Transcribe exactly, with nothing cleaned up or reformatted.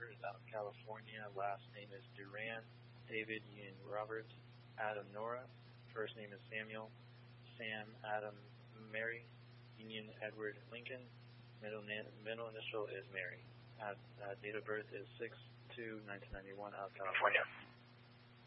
Walker is out of California. Last name is Duran. David Ian Robert. Adam Nora. First name is Samuel. Sam Adam Mary. Union Edward Lincoln. Middle, middle initial is Mary. Uh, uh, date of birth is six two nineteen ninety-one out of California.